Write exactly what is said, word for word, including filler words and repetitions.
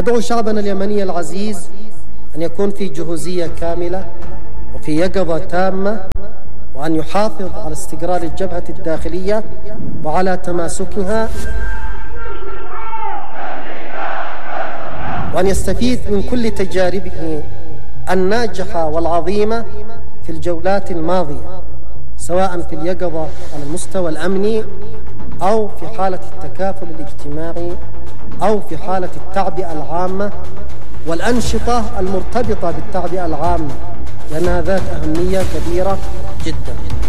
ندعو شعبنا اليمني العزيز أن يكون في جهوزية كاملة وفي يقظة تامة، وأن يحافظ على استقرار الجبهة الداخلية وعلى تماسكها، وأن يستفيد من كل تجاربه الناجحة والعظيمة في الجولات الماضية، سواء في اليقظة على المستوى الأمني أو في حالة التكافل الاجتماعي أو في حالة التعبئة العامة والأنشطة المرتبطة بالتعبئة العامة، لأنها ذات أهمية كبيرة جدا.